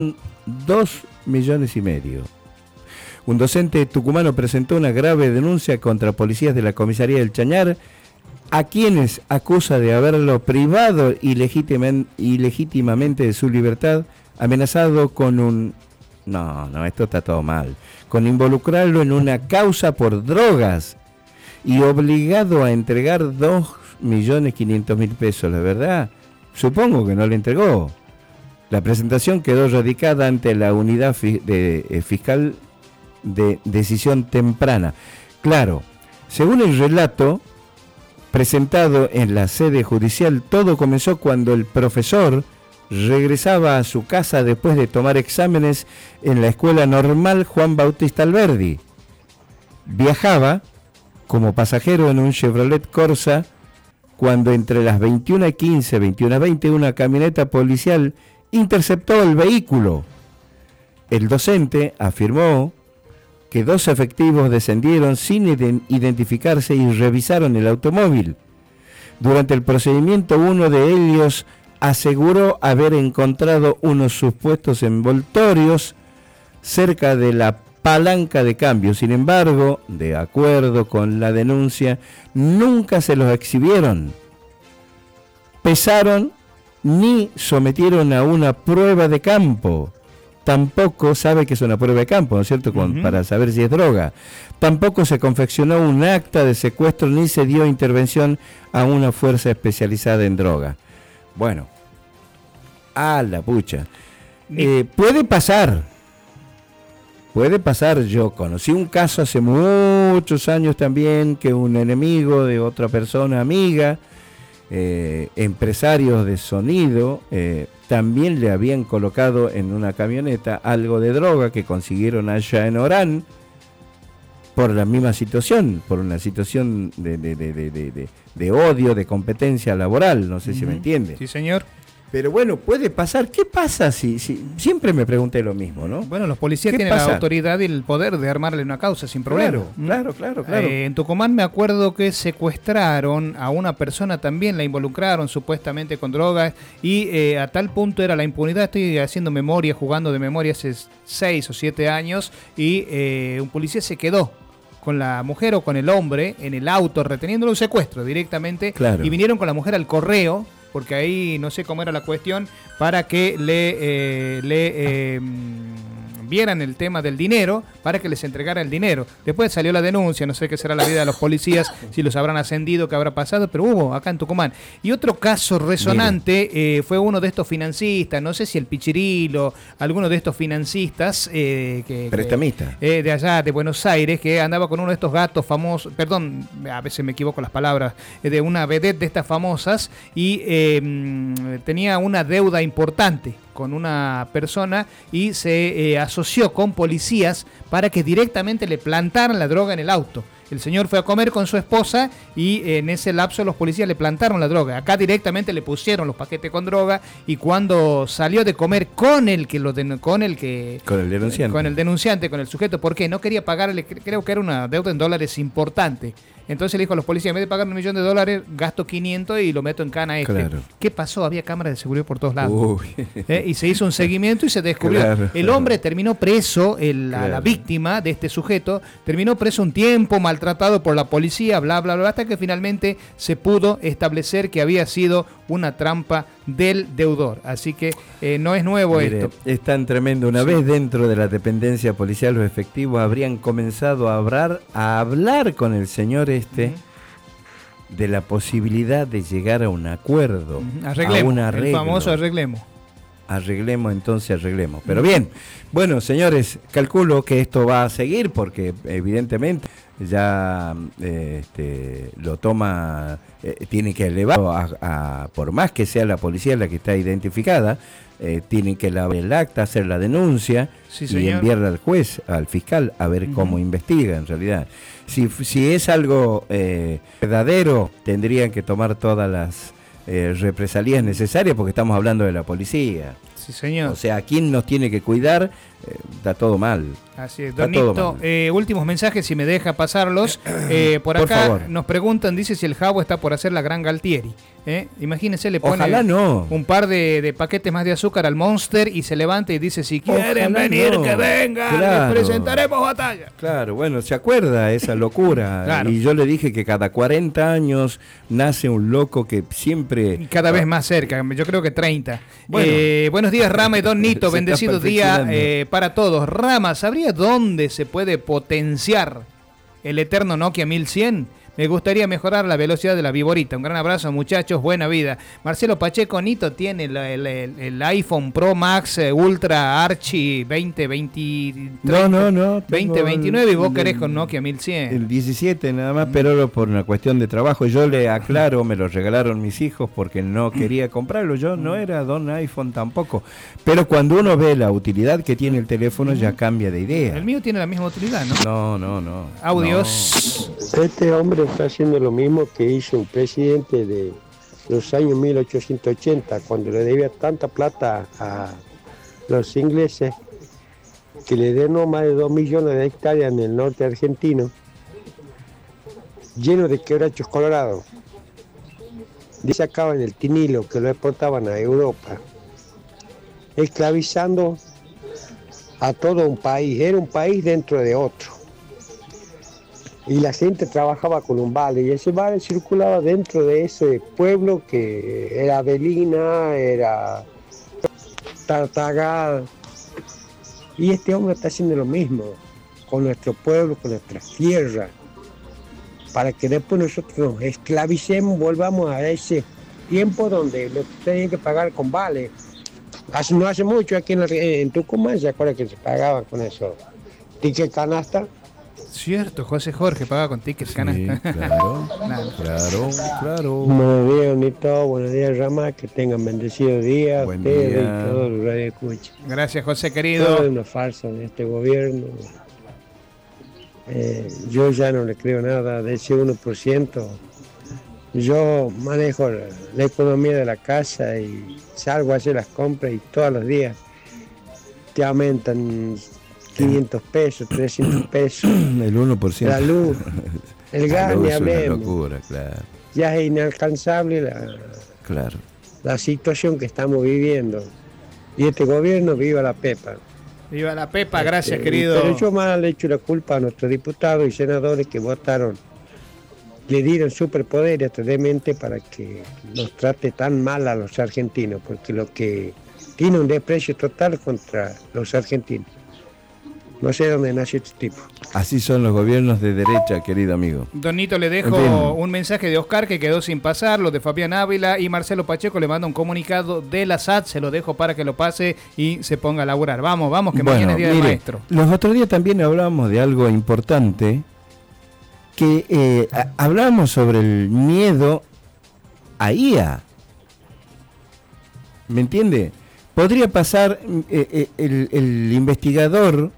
2,5 millones. Un docente tucumano presentó una grave denuncia contra policías de la comisaría del Chañar, a quienes acusa de haberlo privado ilegítimamente de su libertad, amenazado con un... No, esto está todo mal. Con involucrarlo en una causa por drogas y obligado a entregar 2.500.000 pesos. La verdad, supongo que no le entregó. La presentación quedó radicada ante la unidad fiscal de decisión temprana. Claro, según el relato presentado en la sede judicial, todo comenzó cuando el profesor regresaba a su casa después de tomar exámenes en la Escuela Normal Juan Bautista Alberdi. Viajaba como pasajero en un Chevrolet Corsa cuando entre las 21:15 y 21:20 una camioneta policial interceptó el vehículo. El docente afirmó que 2 efectivos descendieron sin identificarse y revisaron el automóvil. Durante el procedimiento, uno de ellos aseguró haber encontrado unos supuestos envoltorios cerca de la palanca de cambio. Sin embargo, de acuerdo con la denuncia, nunca se los exhibieron, pesaron ni sometieron a una prueba de campo. Tampoco sabe que es una prueba de campo, ¿no es cierto? Para saber si es droga. Tampoco se confeccionó un acta de secuestro ni se dio intervención a una fuerza especializada en droga. Bueno, a la pucha. Puede pasar. Yo conocí un caso hace muchos años también, que un enemigo de otra persona amiga, empresarios de sonido, también le habían colocado en una camioneta algo de droga que consiguieron allá en Orán por la misma situación, por una situación de odio, de competencia laboral, no sé si me entiende. Sí, señor. Pero bueno, puede pasar. ¿Qué pasa si siempre me pregunté lo mismo, ¿no? Bueno, los policías tienen la autoridad y el poder de armarle una causa sin problema. Claro. En Tucumán me acuerdo que secuestraron a una persona también, la involucraron supuestamente con drogas y a tal punto era la impunidad, estoy haciendo memoria, jugando de memoria hace 6 o 7 años y un policía se quedó con la mujer o con el hombre en el auto reteniéndolo, un secuestro directamente, y vinieron con la mujer al correo, porque ahí no sé cómo era la cuestión, para que le vieran el tema del dinero, para que les entregara el dinero. Después salió la denuncia, no sé qué será la vida de los policías, si los habrán ascendido, qué habrá pasado, pero hubo acá en Tucumán. Y otro caso resonante fue uno de estos financistas, no sé si el Pichirilo, alguno de estos financistas prestamista de allá de Buenos Aires, que andaba con uno de estos gatos famosos, perdón, a veces me equivoco las palabras, de una vedette de estas famosas, y tenía una deuda importante con una persona y se asoció con policías para que directamente le plantaran la droga en el auto. El señor fue a comer con su esposa y en ese lapso los policías le plantaron la droga. Acá directamente le pusieron los paquetes con droga y cuando salió de comer con el denunciante, con el sujeto, porque no quería pagarle, creo que era una deuda en dólares importante. Entonces le dijo a los policías, en vez de pagar $1 millón, gasto 500 y lo meto en cana este. Claro. ¿Qué pasó? Había cámaras de seguridad por todos lados. Y se hizo un seguimiento y se descubrió. El hombre terminó preso, la víctima de este sujeto, terminó preso un tiempo, maltratado por la policía, bla, bla, bla, hasta que finalmente se pudo establecer que había sido una trampa del deudor. Así que no es nuevo esto. Es tan tremendo. Una vez dentro de la dependencia policial, los efectivos habrían comenzado a hablar con el señor de la posibilidad de llegar a un acuerdo. Arreglemos, el famoso arreglemos. Arreglemos. Pero bien, bueno, señores, calculo que esto va a seguir porque evidentemente ya lo toma, tiene que elevar por más que sea la policía la que está identificada, tienen que elaborar el acta, hacer la denuncia y enviarla al juez, al fiscal, a ver cómo investiga en realidad. Si es algo verdadero, tendrían que tomar todas las represalias necesarias porque estamos hablando de la policía. Sí, señor. O sea, ¿quién nos tiene que cuidar? Está todo mal. Así es, Está Don Nito, todo mal. últimos mensajes, si me deja pasarlos. Por acá favor. nos preguntan, dice si el Jabo está por hacer la gran Galtieri. Imagínense, le pone Ojalá no. un par de paquetes más de azúcar al Monster y se levanta y dice, si quieren Ojalá venir, no. que vengan, Claro. les presentaremos batalla. Claro, bueno, se acuerda esa locura. Claro. Y yo le dije que cada 40 años nace un loco que siempre... Y cada vez más cerca, yo creo que 30. Bueno. Buenos días, Rama y Don Nito, Se bendecido está día perfeccionando. para todos. Rama, ¿sabría dónde se puede potenciar el eterno Nokia 1100? Me gustaría mejorar la velocidad de la viborita. Un gran abrazo, muchachos, buena vida. Marcelo Pacheco, Nito tiene el iPhone Pro Max Ultra Archie 2023. No. 2029 y vos querés con Nokia 1100. El 17 nada más, pero por una cuestión de trabajo. Yo le aclaro, me lo regalaron mis hijos porque no quería comprarlo. Yo no era don iPhone tampoco. Pero cuando uno ve la utilidad que tiene el teléfono ya cambia de idea. El mío tiene la misma utilidad, ¿no? No. Audios. Este hombre está haciendo lo mismo que hizo un presidente de los años 1880, cuando le debía tanta plata a los ingleses, que le denó más de 2 millones de hectáreas en el norte argentino, lleno de quebrachos colorados. Y sacaban el tinilo que lo exportaban a Europa, esclavizando a todo un país. Era un país dentro de otro. Y la gente trabajaba con un vale, y ese vale circulaba dentro de ese pueblo que era Avelina, era Tartagal. Y este hombre está haciendo lo mismo con nuestro pueblo, con nuestra tierra, para que después nosotros nos esclavicemos, volvamos a ese tiempo donde lo tenían que pagar con vale. No hace mucho aquí en Tucumán, ¿se acuerda que se pagaban con eso? Ticket canasta. Cierto, José Jorge paga con tickets Sí, canasta. claro, Nada. claro. Buenos días, Nito. Buenos días, Rama. Que tengan bendecido día. Buen Ustedes día. y todos los radioescuchas. Gracias, José Todo querido. es una farsa de este gobierno. Yo ya no le creo nada de ese 1%. Yo manejo la economía de la casa y salgo a hacer las compras y todos los días te aumentan 500 pesos, 300 pesos. El 1%. La luz, el gas, La luz ni es una hablemos. locura, claro. Ya es inalcanzable Claro. la situación que estamos viviendo. Y este gobierno, viva la Pepa. Viva la Pepa, gracias, Pero querido. yo más le echo la culpa a nuestros diputados y senadores que votaron, le dieron superpoderes tremendamente para que nos trate tan mal a los argentinos, porque lo que tiene un desprecio total contra los argentinos. No sé dónde nació este tipo. Así son los gobiernos de derecha, querido amigo. Don Nito, le En dejo fin. un mensaje de Oscar que quedó sin pasar, lo de Fabián Ávila, y Marcelo Pacheco le manda un comunicado de la SAT, se lo dejo para que lo pase y se ponga a laburar. Vamos, que mañana es día del mire, maestro. los otros días también hablábamos de algo importante, que hablábamos sobre el miedo a IA. ¿Me entiende? Podría pasar el investigador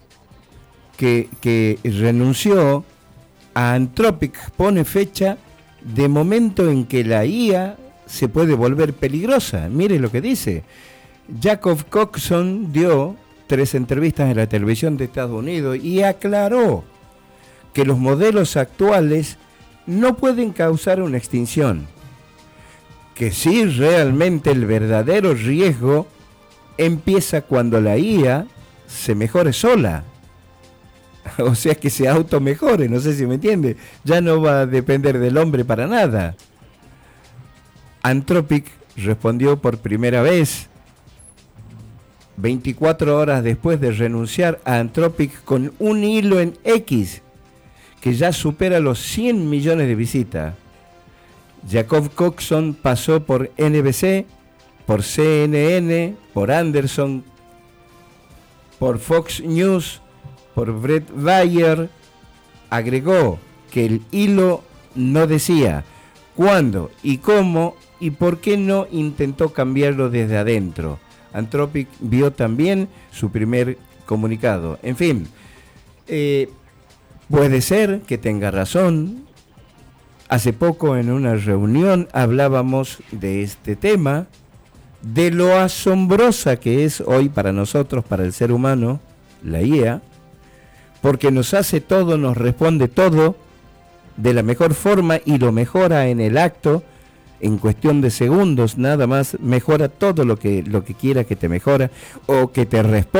que renunció a Anthropic, pone fecha de momento en que la IA se puede volver peligrosa. Mire lo que dice. Jacob Coxon dio 3 entrevistas en la televisión de Estados Unidos y aclaró que los modelos actuales no pueden causar una extinción, que sí realmente el verdadero riesgo empieza cuando la IA se mejore sola. O sea, que se automejore, no sé si me entiende. Ya no va a depender del hombre para nada. Anthropic respondió por primera vez 24 horas después de renunciar a Anthropic con un hilo en X que ya supera los 100 millones de visitas. Jacob Coxon pasó por NBC, por CNN, por Anderson, por Fox News, por Brett Bayer. Agregó que el hilo no decía cuándo y cómo y por qué no intentó cambiarlo desde adentro. Anthropic vio también su primer comunicado. En fin, puede ser que tenga razón. Hace poco en una reunión hablábamos de este tema de lo asombrosa que es hoy para nosotros, para el ser humano, la IA, porque nos hace todo, nos responde todo de la mejor forma y lo mejora en el acto, en cuestión de segundos nada más, mejora todo lo que quiera que te mejora o que te responda.